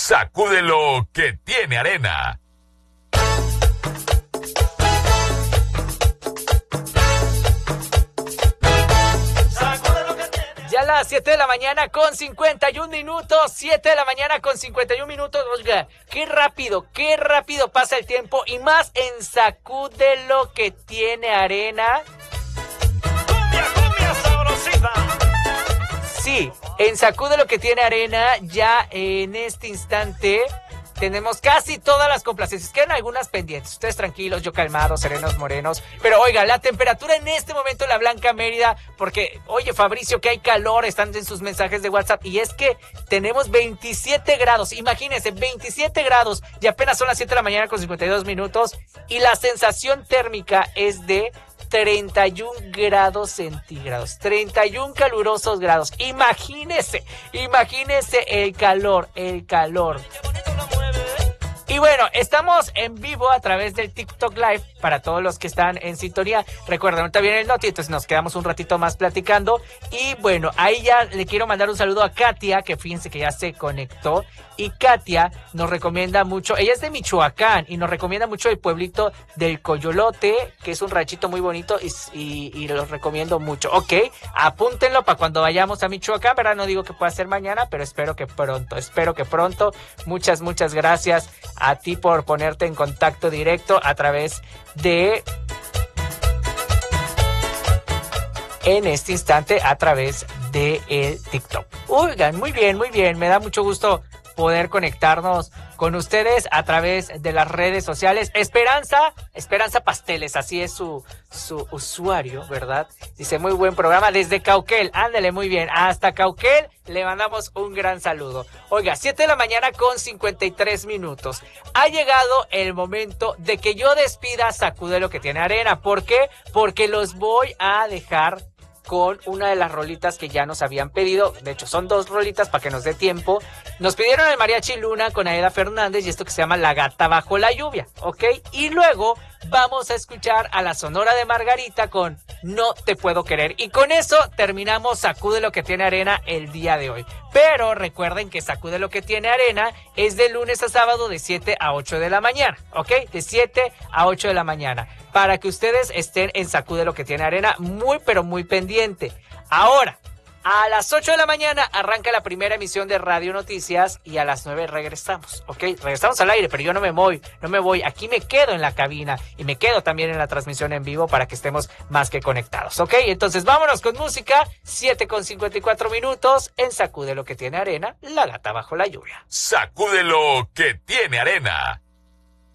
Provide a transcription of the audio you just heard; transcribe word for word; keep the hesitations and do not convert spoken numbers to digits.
Sacúdelo que tiene arena. Ya a las siete de la mañana con cincuenta y un minutos, siete de la mañana con cincuenta y un minutos, oiga, qué rápido, qué rápido pasa el tiempo, y más en Sacúdelo que tiene arena. ¡Cumbia, cumbia sabrosita! Sí, en Sacúdelo que tiene arena, ya en este instante tenemos casi todas las complacencias. Quedan algunas pendientes. Ustedes tranquilos, yo calmado, serenos, morenos. Pero oiga, la temperatura en este momento en la Blanca Mérida, porque, oye, Fabricio, que hay calor, están en sus mensajes de WhatsApp. Y es que tenemos veintisiete grados. Imagínense, veintisiete grados. Y apenas son las siete de la mañana con cincuenta y dos minutos. Y la sensación térmica es de treinta y un grados centígrados. treinta y un calurosos grados. Imagínense, imagínense el calor, el calor. Y bueno, estamos en vivo a través del TikTok Live para todos los que están en sintonía. Recuerden, ahorita viene el noti, entonces nos quedamos un ratito más platicando. Y bueno, ahí ya le quiero mandar un saludo a Katia, que fíjense que ya se conectó. Y Katia nos recomienda mucho, ella es de Michoacán y nos recomienda mucho el pueblito del Coyolote, que es un ranchito muy bonito y, y, y los recomiendo mucho. Ok, apúntenlo para cuando vayamos a Michoacán, ¿verdad? No digo que pueda ser mañana, pero espero que pronto, espero que pronto. Muchas, muchas gracias a ti por ponerte en contacto directo a través de... en este instante a través de el TikTok. Oigan, muy bien, muy bien, me da mucho gusto poder conectarnos con ustedes a través de las redes sociales. Esperanza, Esperanza Pasteles, así es su, su usuario, ¿verdad? Dice, muy buen programa desde Cauquel, ándale, muy bien, hasta Cauquel le mandamos un gran saludo. Oiga, siete de la mañana con cincuenta y tres minutos. Ha llegado el momento de que yo despida Sacúdelo que tiene arena. ¿Por qué? Porque los voy a dejar con una de las rolitas que ya nos habían pedido. De hecho, son dos rolitas para que nos dé tiempo. Nos pidieron el Mariachi Luna con Aida Fernández y esto que se llama La Gata Bajo la Lluvia, ¿ok? Y luego vamos a escuchar a la Sonora de Margarita con No Te Puedo Querer. Y con eso terminamos Sacúdelo que tiene arena el día de hoy. Pero recuerden que Sacúdelo que tiene arena es de lunes a sábado de siete a ocho de la mañana, ¿ok? De siete a ocho de la mañana. Para que ustedes estén en Sacúdelo que tiene arena muy, pero muy pendiente. Ahora, a las ocho de la mañana arranca la primera emisión de Radio Noticias y a las nueve regresamos, ¿ok? Regresamos al aire, pero yo no me voy, no me voy. Aquí me quedo en la cabina y me quedo también en la transmisión en vivo para que estemos más que conectados, ¿ok? Entonces vámonos con música, siete con cincuenta y cuatro minutos en Sacúdelo que tiene arena, La Gata Bajo la Lluvia. Sacúdelo que tiene arena.